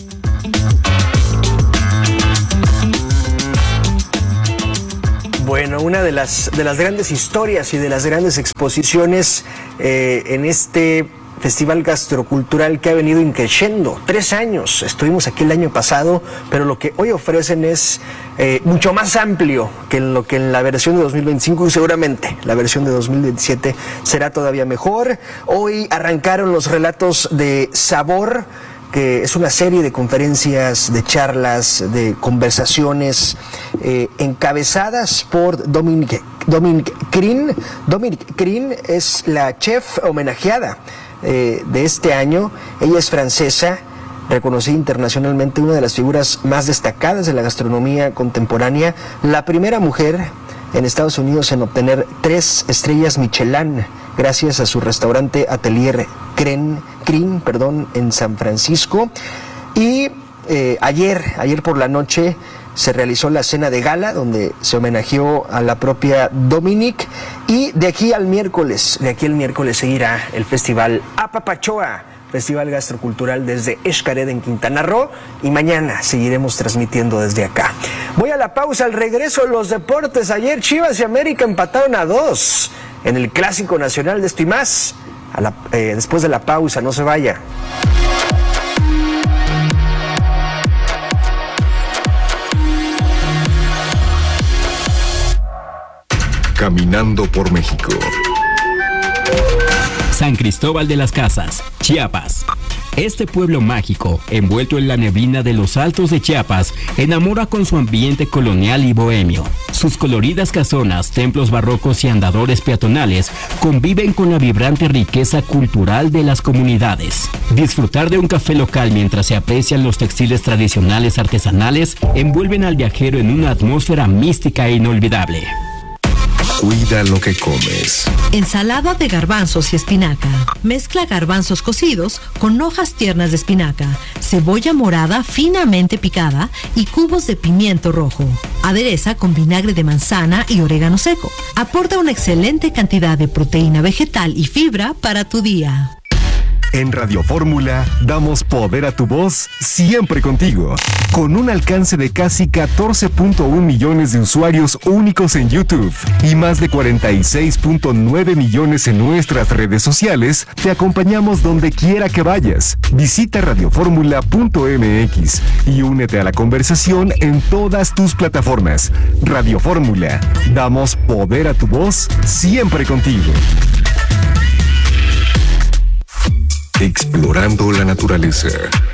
Bueno, una de las, de las grandes historias y de las grandes exposiciones eh, en este festival gastrocultural que ha venido increciendo. Tres años, estuvimos aquí el año pasado, pero lo que hoy ofrecen es eh, mucho más amplio que lo que en la versión de dos mil veinticinco, y seguramente la versión de dos mil veintisiete será todavía mejor. Hoy arrancaron los relatos de sabor, que es una serie de conferencias, de charlas, de conversaciones eh, encabezadas por Dominique, Dominique Crin. Dominique Crin es la chef homenajeada eh, de este año. Ella es francesa, reconocida internacionalmente, una de las figuras más destacadas de la gastronomía contemporánea, la primera mujer en Estados Unidos en obtener tres estrellas Michelin, gracias a su restaurante Atelier Cren, Crin, perdón, en San Francisco. Y eh, ayer, ayer por la noche se realizó la cena de gala, donde se homenajeó a la propia Dominique, y de aquí al miércoles, de aquí al miércoles seguirá el festival Apapachoa, Festival Gastrocultural desde Xcaret en Quintana Roo, y mañana seguiremos transmitiendo desde acá. Voy a la pausa, al regreso los deportes. Ayer Chivas y América empataron a dos en el Clásico Nacional, de esto y más a la, eh, después de la pausa, no se vaya. Caminando por México. San Cristóbal de las Casas, Chiapas. Este pueblo mágico, envuelto en la neblina de los altos de Chiapas, enamora con su ambiente colonial y bohemio. Sus coloridas casonas, templos barrocos y andadores peatonales conviven con la vibrante riqueza cultural de las comunidades. Disfrutar de un café local mientras se aprecian los textiles tradicionales artesanales envuelven al viajero en una atmósfera mística e inolvidable. Cuida lo que comes. Ensalada de garbanzos y espinaca. Mezcla garbanzos cocidos con hojas tiernas de espinaca, cebolla morada finamente picada y cubos de pimiento rojo. Adereza con vinagre de manzana y orégano seco. Aporta una excelente cantidad de proteína vegetal y fibra para tu día. En Radio Fórmula damos poder a tu voz siempre contigo. Con un alcance de casi catorce punto uno millones de usuarios únicos en YouTube y más de cuarenta y seis punto nueve millones en nuestras redes sociales, te acompañamos donde quiera que vayas. Visita radioformula punto m x y únete a la conversación en todas tus plataformas. Radio Fórmula, damos poder a tu voz siempre contigo. Explorando la naturaleza.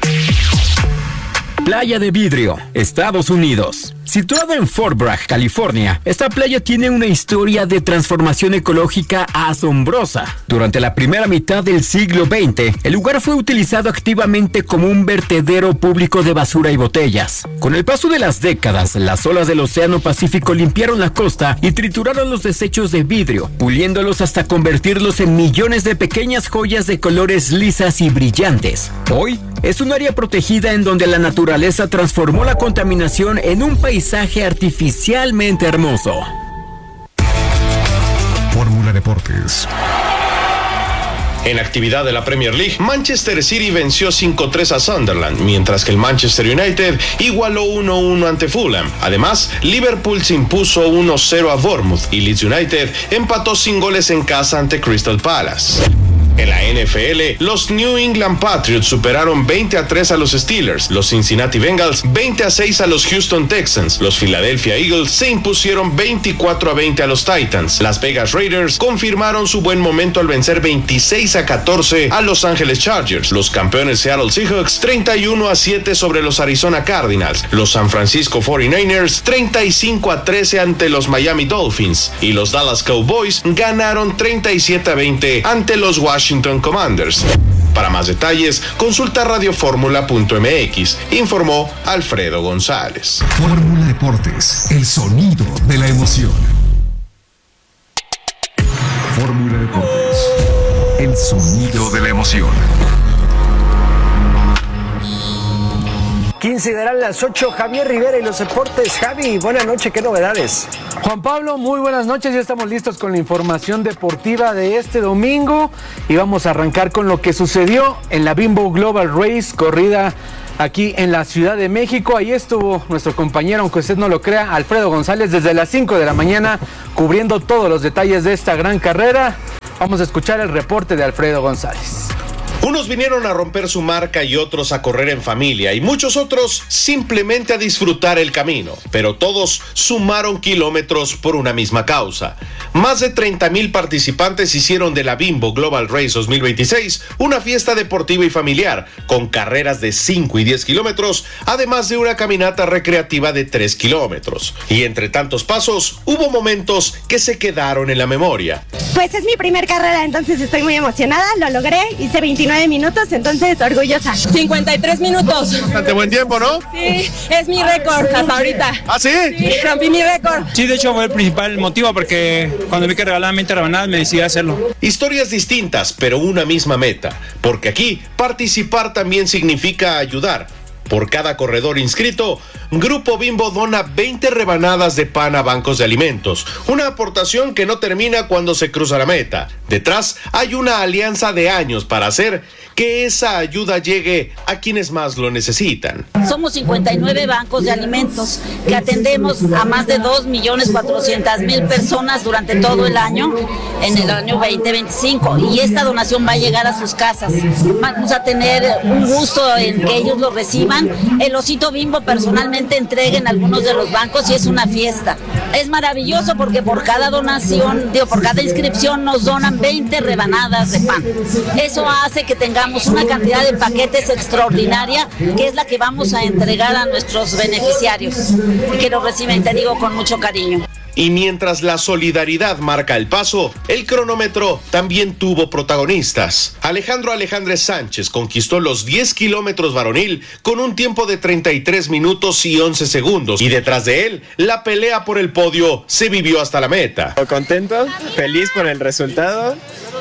Playa de Vidrio, Estados Unidos. Situada en Fort Bragg, California, esta playa tiene una historia de transformación ecológica asombrosa. Durante la primera mitad del siglo veinte, el lugar fue utilizado activamente como un vertedero público de basura y botellas. Con el paso de las décadas, las olas del Océano Pacífico limpiaron la costa y trituraron los desechos de vidrio, puliéndolos hasta convertirlos en millones de pequeñas joyas de colores lisas y brillantes. Hoy, es un área protegida en donde la naturaleza transformó la contaminación en un paisaje artificialmente hermoso. Fórmula Deportes. En actividad de la Premier League, Manchester City venció cinco tres a Sunderland, mientras que el Manchester United igualó uno uno ante Fulham. Además, Liverpool se impuso uno cero a Bournemouth y Leeds United empató sin goles en casa ante Crystal Palace. En la N F L, los New England Patriots superaron veinte a tres a los Steelers, los Cincinnati Bengals veinte a seis a los Houston Texans, los Philadelphia Eagles se impusieron veinticuatro a veinte a los Titans, Las Vegas Raiders confirmaron su buen momento al vencer veintiséis a catorce a Los Angeles Chargers, los campeones Seattle Seahawks treinta y uno a siete sobre los Arizona Cardinals, los San Francisco cuarenta y nueve ers treinta y cinco a trece ante los Miami Dolphins y los Dallas Cowboys ganaron treinta y siete a veinte ante los Washington Washington Commanders. Para más detalles, consulta radioformula punto m x, informó Alfredo González. Fórmula Deportes, el sonido de la emoción. Fórmula Deportes, el sonido de la emoción. quince darán las ocho, Javier Rivera y los deportes. Javi, buenas noches, ¿qué novedades? Juan Pablo, muy buenas noches, ya estamos listos con la información deportiva de este domingo y vamos a arrancar con lo que sucedió en la Bimbo Global Race, corrida aquí en la Ciudad de México. Ahí estuvo nuestro compañero, aunque usted no lo crea, Alfredo González, desde las cinco de la mañana, cubriendo todos los detalles de esta gran carrera. Vamos a escuchar el reporte de Alfredo González. Unos vinieron a romper su marca y otros a correr en familia y muchos otros simplemente a disfrutar el camino, pero todos sumaron kilómetros por una misma causa. Más de treinta mil participantes hicieron de la Bimbo Global Race dos mil veintiséis una fiesta deportiva y familiar, con carreras de cinco y diez kilómetros, además de una caminata recreativa de tres kilómetros. Y entre tantos pasos, hubo momentos que se quedaron en la memoria. Pues es mi primer carrera, entonces estoy muy emocionada, lo logré, hice veintinueve nueve minutos, entonces orgullosa. cincuenta y tres minutos. Bastante buen tiempo, ¿no? Sí, es mi récord hasta ahorita. ¿Ah, sí? Sí, rompí mi récord. Sí, de hecho fue el principal motivo porque cuando vi que regalaban veinte rebanadas me decidí a hacerlo. Historias distintas, pero una misma meta, porque aquí participar también significa ayudar. Por cada corredor inscrito, Grupo Bimbo dona veinte rebanadas de pan a bancos de alimentos, una aportación que no termina cuando se cruza la meta. Detrás hay una alianza de años para hacer que esa ayuda llegue a quienes más lo necesitan. Somos cincuenta y nueve bancos de alimentos que atendemos a más de dos millones cuatrocientas mil personas durante todo el año, en el año veinte veinticinco, y esta donación va a llegar a sus casas. Vamos a tener un gusto en que ellos lo reciban. El osito Bimbo personalmente entrega en algunos de los bancos y es una fiesta. Es maravilloso porque por cada donación, digo, por cada inscripción nos donan veinte rebanadas de pan. Eso hace que tengamos una cantidad de paquetes extraordinaria, que es la que vamos a entregar a nuestros beneficiarios, que lo reciben, te digo, con mucho cariño. Y mientras la solidaridad marca el paso, el cronómetro también tuvo protagonistas. Alejandro Alejandre Sánchez conquistó los diez kilómetros varonil con un tiempo de treinta y tres minutos y once segundos. Y detrás de él, la pelea por el podio se vivió hasta la meta. Contento, feliz por el resultado.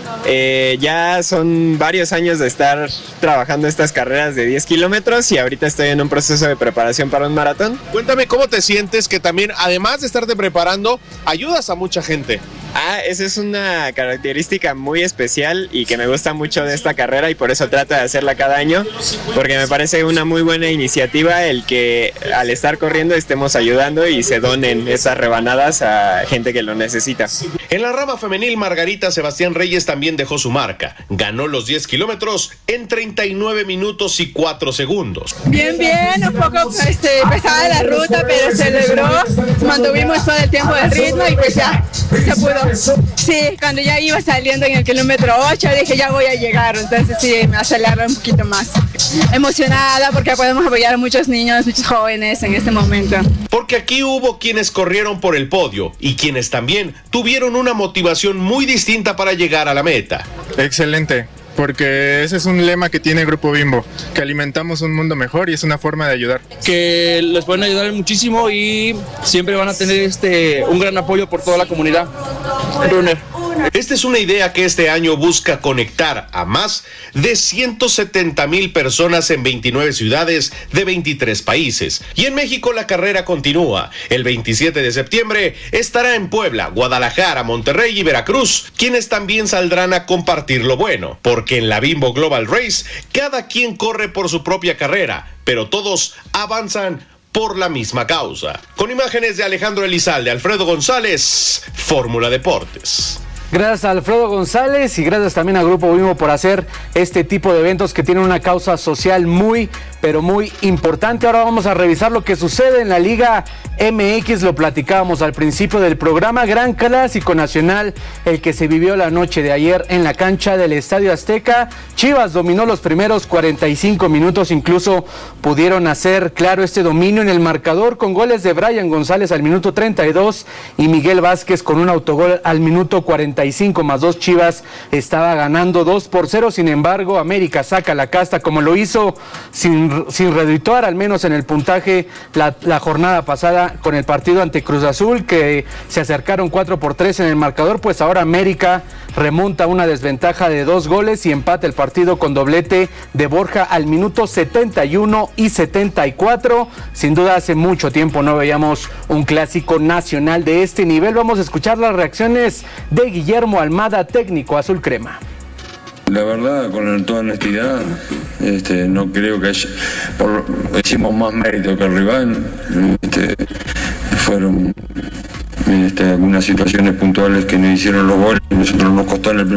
Eh, ya son varios años de estar trabajando estas carreras de diez kilómetros y ahorita estoy en un proceso de preparación para un maratón. Cuéntame cómo te sientes que también, además de estarte preparando, ayudas a mucha gente. Ah, esa es una característica muy especial y que me gusta mucho de esta carrera y por eso trato de hacerla cada año, porque me parece una muy buena iniciativa el que al estar corriendo estemos ayudando y se donen esas rebanadas a gente que lo necesita. En la rama femenil, Margarita Sebastián Reyes también dejó su marca. Ganó los diez kilómetros en treinta y nueve minutos y cuatro segundos. Bien, bien, un poco este, pesada la ruta, pero se logró. Mantuvimos todo el tiempo de ritmo y pues ya se pudo. Sí, cuando ya iba saliendo en el kilómetro ocho dije ya voy a llegar, entonces sí, me aceleré un poquito más. Emocionada porque podemos apoyar a muchos niños, muchos jóvenes en este momento. Porque aquí hubo quienes corrieron por el podio y quienes también tuvieron una motivación muy distinta para llegar a la meta. Excelente, porque ese es un lema que tiene Grupo Bimbo, que alimentamos un mundo mejor y es una forma de ayudar. Que les pueden ayudar muchísimo y siempre van a tener este un gran apoyo por toda la comunidad. Runner. Esta es una idea que este año busca conectar a más de ciento setenta mil personas en veintinueve ciudades de veintitrés países. Y en México la carrera continúa. El veintisiete de septiembre estará en Puebla, Guadalajara, Monterrey y Veracruz, quienes también saldrán a compartir lo bueno. Porque en la Bimbo Global Race, cada quien corre por su propia carrera, pero todos avanzan por la misma causa. Con imágenes de Alejandro Elizalde, Alfredo González, Fórmula Deportes. Gracias a Alfredo González y gracias también a Grupo Bimbo por hacer este tipo de eventos que tienen una causa social muy, pero muy importante. Ahora vamos a revisar lo que sucede en la Liga M X, lo platicábamos al principio del programa. Gran clásico nacional, el que se vivió la noche de ayer en la cancha del Estadio Azteca. Chivas dominó los primeros cuarenta y cinco minutos, incluso pudieron hacer claro este dominio en el marcador con goles de Brian González al minuto treinta y dos y Miguel Vázquez con un autogol al minuto cuarenta y cinco más dos. Chivas estaba ganando dos por cero, sin embargo América saca la casta como lo hizo sin, sin redituar al menos en el puntaje la, la jornada pasada con el partido ante Cruz Azul, que se acercaron cuatro por tres en el marcador. Pues ahora América remonta una desventaja de dos goles y empata el partido con doblete de Borja al minuto setenta y uno y setenta y cuatro. Sin duda hace mucho tiempo no veíamos un clásico nacional de este nivel. Vamos a escuchar las reacciones de Guillermo Almada, técnico azul crema. La verdad, con toda honestidad, este, no creo que haya, por, hicimos más mérito que el rival. Este, fueron este, algunas situaciones puntuales que nos hicieron los goles. Nosotros nos costó en el primer